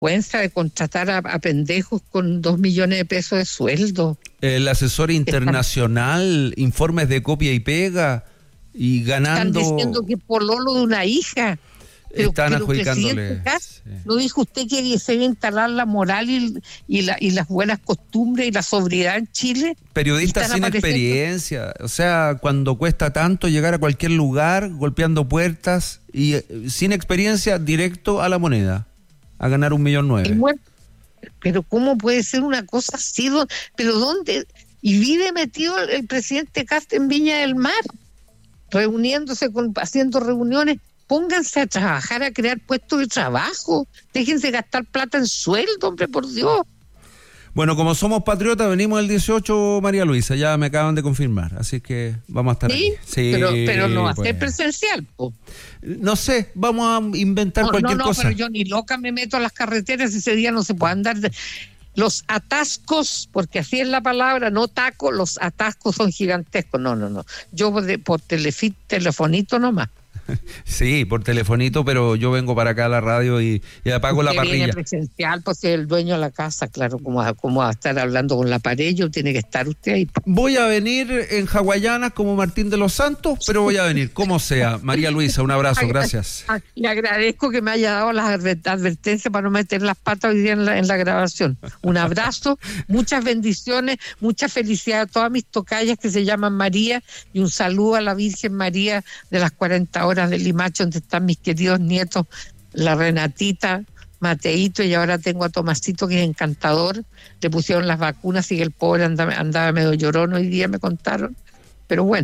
vergüenza de contratar a pendejos con 2 millones de pesos de sueldo. El asesor internacional, informes de copia y pega, y ganando... Están diciendo que pololo de una hija. Están adjudicándole. ¿No dijo usted que se debe instalar la moral y las buenas costumbres y la sobriedad en Chile? Periodistas sin experiencia, o sea, cuando cuesta tanto llegar a cualquier lugar, golpeando puertas y sin experiencia, directo a la moneda, a ganar 1.900.000. Pero ¿cómo puede ser una cosa así? ¿Pero dónde? Y vive metido el presidente Kast en Viña del Mar, reuniéndose, haciendo reuniones. Pónganse a trabajar, a crear puestos de trabajo. Déjense gastar plata en sueldo, hombre, por Dios. Bueno, como somos patriotas, venimos el 18, María Luisa, ya me acaban de confirmar, así que vamos a estar ahí. Sí, pero no va a ser presencial, po. No sé, vamos a inventar cualquier cosa. No, pero yo ni loca me meto a las carreteras, ese día no se puede andar. Los atascos, porque así es la palabra, no taco, los atascos son gigantescos. No. Yo por telefonito nomás. Sí, por telefonito, pero yo vengo para acá a la radio y apago la parrilla. Viene presencial, pues es el dueño de la casa, claro, ¿cómo va a estar hablando con la pared? Tiene que estar usted ahí. Voy a venir en hawaianas como Martín de los Santos, pero voy a venir, como sea. María Luisa, un abrazo, gracias. Le agradezco que me haya dado las advertencias para no meter las patas hoy día en la grabación. Un abrazo, muchas bendiciones, mucha felicidad a todas mis tocayas que se llaman María, y un saludo a la Virgen María de las 40 horas de Limache, donde están mis queridos nietos, la Renatita, Mateito, y ahora tengo a Tomasito, que es encantador. Le pusieron las vacunas y que el pobre andaba medio llorón hoy día, me contaron. Pero bueno,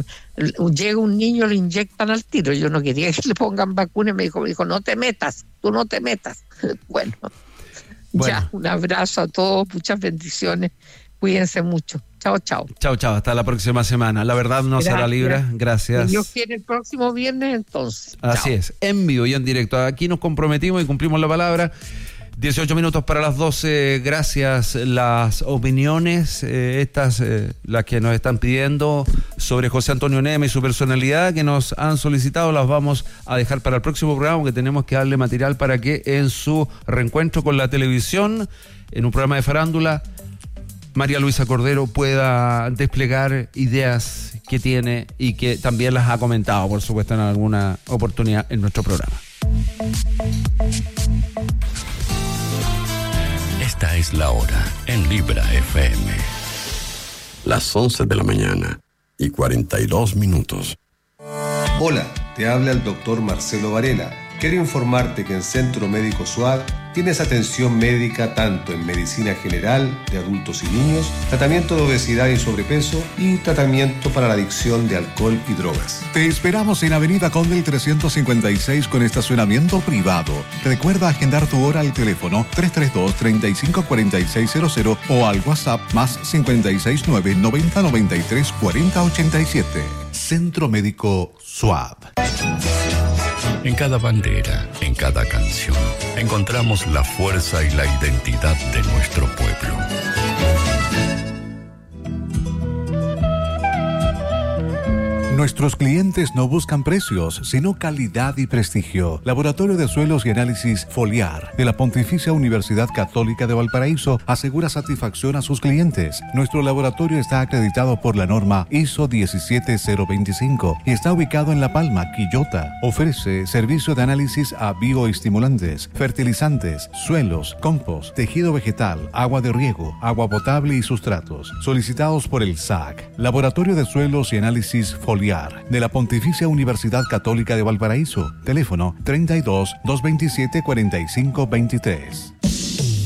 llega un niño, le inyectan al tiro. Yo no quería que le pongan vacunas, me dijo, no te metas, tú no te metas. Bueno, ya, un abrazo a todos, muchas bendiciones, cuídense mucho. Chao. Chao, hasta la próxima semana. La verdad no será libre, gracias. Si Dios quiere, el próximo viernes entonces. Así es, en vivo y en directo. Aquí nos comprometimos y cumplimos la palabra. 18 minutos para las 12, gracias. Las opiniones, las que nos están pidiendo sobre José Antonio Neme y su personalidad, que nos han solicitado, las vamos a dejar para el próximo programa, porque tenemos que darle material para que en su reencuentro con la televisión, en un programa de farándula, María Luisa Cordero pueda desplegar ideas que tiene y que también las ha comentado, por supuesto, en alguna oportunidad en nuestro programa. Esta es la hora en Libra FM. Las 11 de la mañana y 42 minutos. Hola, te habla el doctor Marcelo Varela. Quiero informarte que en Centro Médico SUAD tienes atención médica tanto en medicina general de adultos y niños, tratamiento de obesidad y sobrepeso y tratamiento para la adicción de alcohol y drogas. Te esperamos en Avenida Condel 356 con estacionamiento privado. Recuerda agendar tu hora al teléfono 332-354600 o al WhatsApp más 569 90 93 40 87. Centro Médico SUAD. En cada bandera, en cada canción, encontramos la fuerza y la identidad de nuestro pueblo. Nuestros clientes no buscan precios, sino calidad y prestigio. Laboratorio de Suelos y Análisis Foliar de la Pontificia Universidad Católica de Valparaíso asegura satisfacción a sus clientes. Nuestro laboratorio está acreditado por la norma ISO 17025 y está ubicado en La Palma, Quillota. Ofrece servicio de análisis a bioestimulantes, fertilizantes, suelos, compost, tejido vegetal, agua de riego, agua potable y sustratos. Solicitados por el SAC. Laboratorio de Suelos y Análisis Foliar de la Pontificia Universidad Católica de Valparaíso. Teléfono 32 227 45 23.